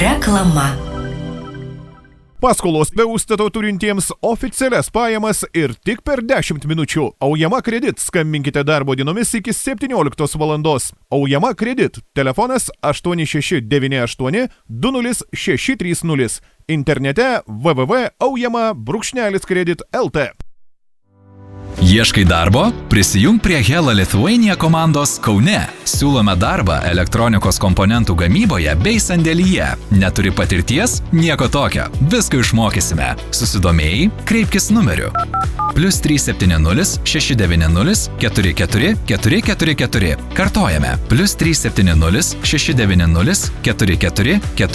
Reklama. Paskolos be užstato turintiems oficialias pajamas ir tik per 10 minučių. Aujama Kredit. Skambinkite darbo dienomis iki 17 valandos. Aujama Kredit. Telefonas 8698 20630. Internete www.aujama-kredit.lt. Ieškai darbo? Prisijung prie Hella Lithuania komandos Kaune. Siūlome darbą elektronikos komponentų gamyboje bei sandėlyje. Neturi patirties? Nieko tokio. Viską išmokysime. Susidomėjai? Kreipkis numeriu. +370 690 44 444. Kartojame. +370 690 44 444.